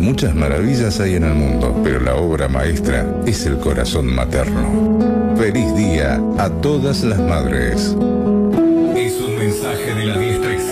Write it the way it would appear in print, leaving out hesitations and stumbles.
Muchas maravillas hay en el mundo, pero la obra maestra es el corazón materno. Feliz día a todas las madres. Es un mensaje de la